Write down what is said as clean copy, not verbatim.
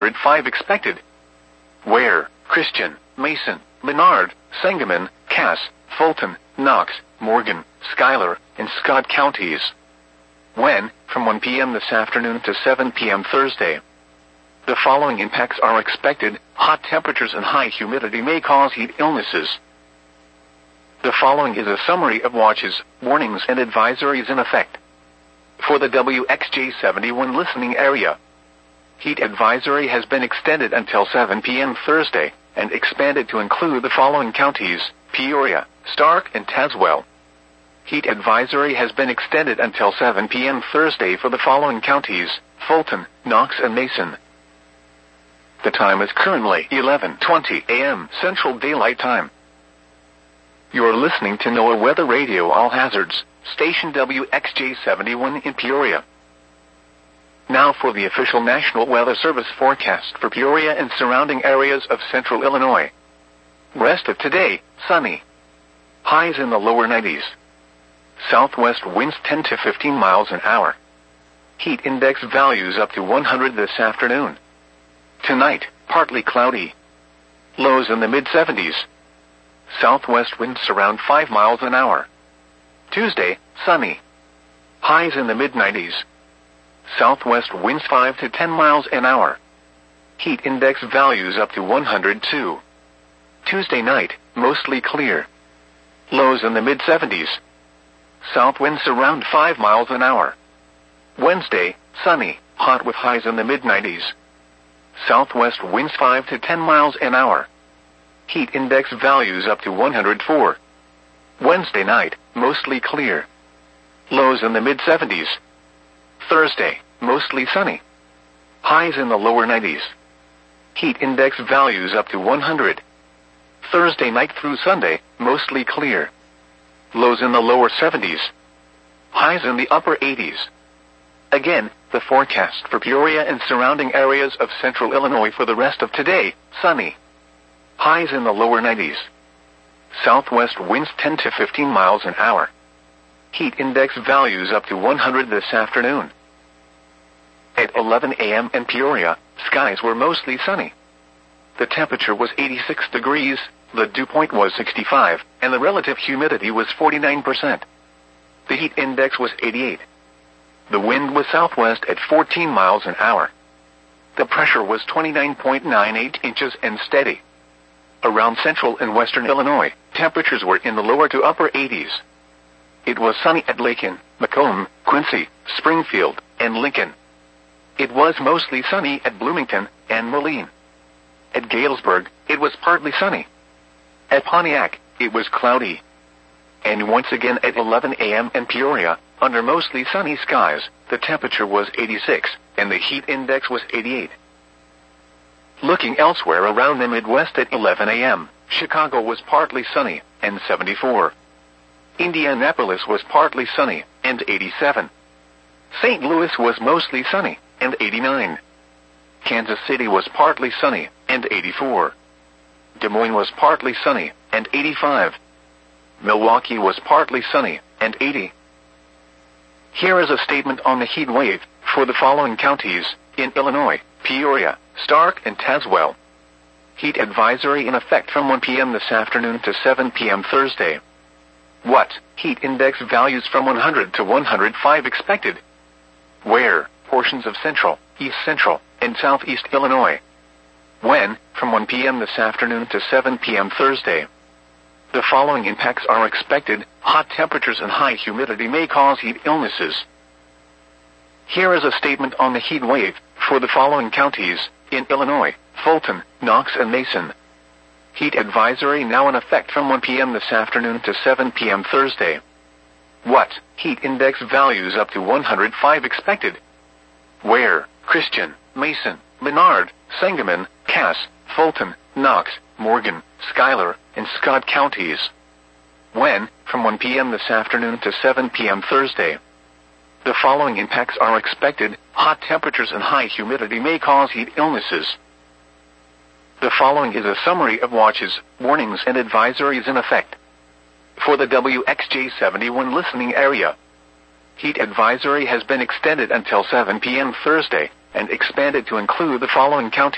105 expected. Where Christian, Mason, Menard, Sangamon, Cass, Fulton, Knox, Morgan, Schuyler, and Scott counties. When, from 1 p.m. this afternoon to 7 p.m. Thursday. The following impacts are expected. Hot temperatures and high humidity may cause heat illnesses. The following is a summary of watches, warnings, and advisories in effect. For the WXJ71 listening area, heat advisory has been extended until 7 p.m. Thursday, and expanded to include the following counties: Peoria, Stark, and Tazewell. Heat advisory has been extended until 7 p.m. Thursday for the following counties: Fulton, Knox, and Mason. The time is currently 11:20 a.m. Central Daylight Time. You're listening to NOAA Weather Radio All Hazards, station WXJ71 in Peoria. Now for the official National Weather Service forecast for Peoria and surrounding areas of central Illinois. Rest of today, sunny. Highs in the lower 90s. Southwest winds 10 to 15 miles an hour. Heat index values up to 100 this afternoon. Tonight, partly cloudy. Lows in the mid-70s. Southwest winds around 5 miles an hour. Tuesday, sunny. Highs in the mid-90s. Southwest winds 5 to 10 miles an hour. Heat index values up to 102. Tuesday night, mostly clear. Lows in the mid-70s. South winds around 5 miles an hour. Wednesday, sunny, hot with highs in the mid-90s. Southwest winds 5 to 10 miles an hour. Heat index values up to 104. Wednesday night, mostly clear. Lows in the mid-70s. Thursday, mostly sunny. Highs in the lower 90s. Heat index values up to 100. Thursday night through Sunday, mostly clear. Lows in the lower 70s. Highs in the upper 80s. Again, the forecast for Peoria and surrounding areas of central Illinois for the rest of today: sunny. Highs in the lower 90s. Southwest winds 10 to 15 miles an hour. Heat index values up to 100 this afternoon. At 11 a.m. in Peoria, skies were mostly sunny. The temperature was 86 degrees, the dew point was 65, and the relative humidity was 49%. The heat index was 88. The wind was southwest at 14 miles an hour. The pressure was 29.98 inches and steady. Around central and western Illinois, temperatures were in the lower to upper 80s. It was sunny at Lakin, Macomb, Quincy, Springfield, and Lincoln. It was mostly sunny at Bloomington and Moline. At Galesburg, it was partly sunny. At Pontiac, it was cloudy. And once again at 11 a.m. in Peoria, under mostly sunny skies, the temperature was 86, and the heat index was 88. Looking elsewhere around the Midwest at 11 a.m., Chicago was partly sunny, and 74. Indianapolis was partly sunny, and 87. St. Louis was mostly sunny, and 89. Kansas City was partly sunny, and 84. Des Moines was partly sunny, and 85. Milwaukee was partly sunny, and 80. Here is a statement on the heat wave for the following counties in Illinois: Peoria, Stark, and Tazewell. Heat advisory in effect from 1 p.m. this afternoon to 7 p.m. Thursday. What? Heat index values from 100 to 105 expected. Where? Portions of central, east central, and southeast Illinois. When? From 1 p.m. this afternoon to 7 p.m. Thursday. The following impacts are expected. Hot temperatures and high humidity may cause heat illnesses. Here is a statement on the heat wave for the following counties in Illinois: Fulton, Knox, and Mason. Heat advisory now in effect from 1 p.m. this afternoon to 7 p.m. Thursday. What? Heat index values up to 105 expected. Where? Christian, Mason, Menard, Sangamon, Cass, Fulton, Knox, Morgan, Schuyler, and Scott counties. When? From 1 p.m. this afternoon to 7 p.m. Thursday. The following impacts are expected. Hot temperatures and high humidity may cause heat illnesses. The following is a summary of watches, warnings, and advisories in effect. For the WXJ71 listening area, heat advisory has been extended until 7 p.m. Thursday, and expanded to include the following counties: